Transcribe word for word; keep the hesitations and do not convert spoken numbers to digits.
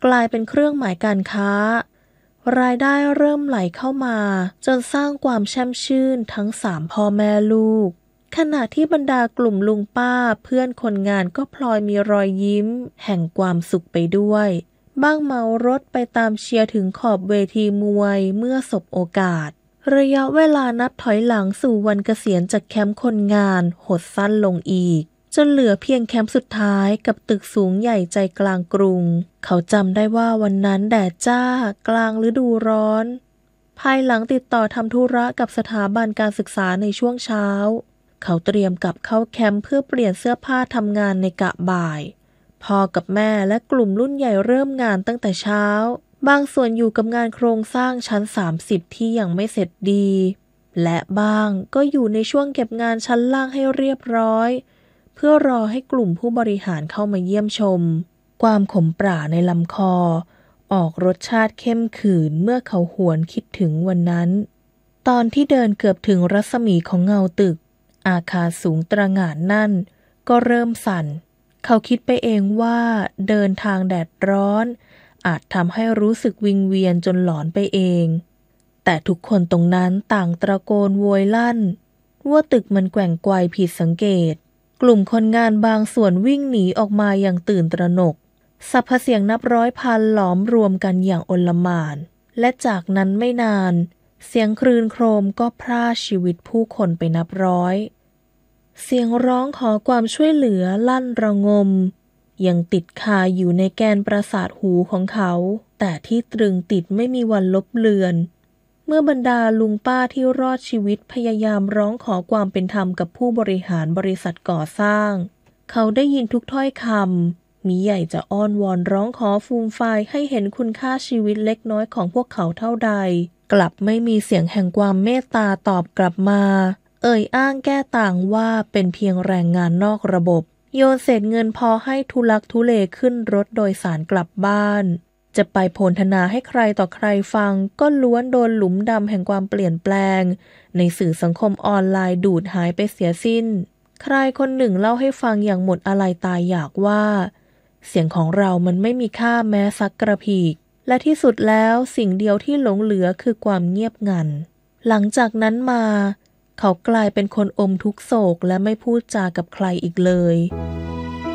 กลายเป็นเครื่องหมายการค้ารายได้เริ่มไหลเข้ามาจนสร้างความแช่มชื่นทั้งสามพ่อแม่ลูกขณะที่บรรดากลุ่มลุงป้าเพื่อนคนงานก็พลอยมีรอยยิ้มแห่งความสุขไปด้วยบ้างเมารถไปตามเชียร์ถึงขอบเวทีมวยเมื่อสบโอกาสระยะเวลานับถอยหลังสู่วันเกษียณจากแคมป์คนงานหดสั้นลงอีกจนเหลือเพียงแคมป์สุดท้ายกับตึกสูงใหญ่ใจกลางกรุงเขาจำได้ว่าวันนั้นแดดจ้ากลางฤดูร้อนภายหลังติดต่อทำธุระกับสถาบันการศึกษาในช่วงเช้าเขาเตรียมกลับเข้าแคมป์เพื่อเปลี่ยนเสื้อผ้าทำงานในกะบ่ายพ่อกับแม่และกลุ่มรุ่นใหญ่เริ่มงานตั้งแต่เช้าบางส่วนอยู่กับงานโครงสร้างชั้นสามสิบที่ยังไม่เสร็จดีและบางก็อยู่ในช่วงเก็บงานชั้นล่างให้เรียบร้อยเพื่อรอให้กลุ่มผู้บริหารเข้ามาเยี่ยมชมความขมปราในลำคอออกรสชาติเข้มขื่นเมื่อเขาหวนคิดถึงวันนั้นตอนที่เดินเกือบถึงรัศมีของเงาตึกอาคารสูงตระหง่านนั่นก็เริ่มสั่นเขาคิดไปเองว่าเดินทางแดดร้อนอาจทำให้รู้สึกวิงเวียนจนหลอนไปเองแต่ทุกคนตรงนั้นต่างตะโกนโวยลั่นว่าตึกมันแกว่งไกวผิดสังเกตกลุ่มคนงานบางส่วนวิ่งหนีออกมาอย่างตื่นตระหนกสรรพเสียงนับร้อยพันหลอมรวมกันอย่างโอลหม่านและจากนั้นไม่นานเสียงครื้นโครมก็พร่าชีวิตผู้คนไปนับร้อยเสียงร้องขอความช่วยเหลือลั่นระงมยังติดคาอยู่ในแกนประสาทหูของเขาแต่ที่ตรึงติดไม่มีวันลบเลือนเมื่อบรรดาลุงป้าที่รอดชีวิตพยายามร้องขอความเป็นธรรมกับผู้บริหารบริษัทก่อสร้างเขาได้ยินทุกถ้อยคำมิใหญ่จะอ้อนวอนร้องขอฟูมฟายให้เห็นคุณค่าชีวิตเล็กน้อยของพวกเขาเท่าใดกลับไม่มีเสียงแห่งความเมตตาตอบกลับมาเอ่ยอ้างแก้ต่างว่าเป็นเพียงแรงงานนอกระบบโยนเศษเงินพอให้ทุลักทุเลขึ้นรถโดยสารกลับบ้านจะไปโพลธนาให้ใครต่อใครฟังก็ล้วนโดนหลุมดำแห่งความเปลี่ยนแปลงในสื่อสังคมออนไลน์ดูดหายไปเสียสิ้นใครคนหนึ่งเล่าให้ฟังอย่างหมดอาลัยตายอยากว่าเสียงของเรามันไม่มีค่าแม้สักกระพีกและที่สุดแล้วสิ่งเดียวที่หลงเหลือคือความเงียบงันหลังจากนั้นมาเขากลายเป็นคนอมทุกโศกและไม่พูดจากับใครอีกเลย